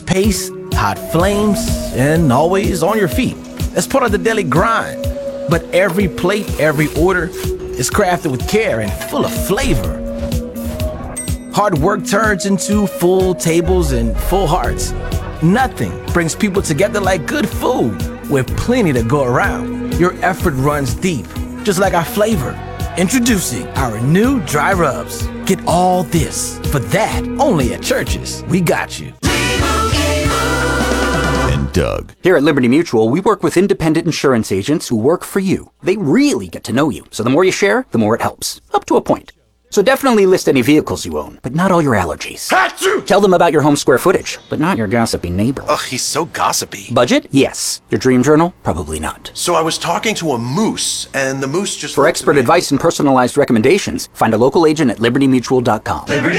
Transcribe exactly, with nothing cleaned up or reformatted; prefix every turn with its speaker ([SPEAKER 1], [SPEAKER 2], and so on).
[SPEAKER 1] pace, hot flames, and always on your feet. That's part of the daily grind. But every plate, every order is crafted with care and full of flavor. Hard work turns into full tables and full hearts. Nothing brings people together like good food, with plenty to go around. Your effort runs deep, just like our flavor. Introducing our new dry rubs. Get all this for that only at Church's. We got you.
[SPEAKER 2] And Doug.
[SPEAKER 3] Here at Liberty Mutual, we work with independent insurance agents who work for you. They really get to know you, so the more you share, the more it helps. Up to a point. So definitely list any vehicles you own, but not all your allergies.
[SPEAKER 4] Achoo!
[SPEAKER 3] Tell them about your home square footage, but not your gossipy neighbor.
[SPEAKER 4] Ugh, he's so gossipy.
[SPEAKER 3] Budget? Yes. Your dream journal? Probably not.
[SPEAKER 4] So I was talking to a moose, and the moose just...
[SPEAKER 3] For expert advice and personalized recommendations, find a local agent at liberty mutual dot com.
[SPEAKER 4] Liberty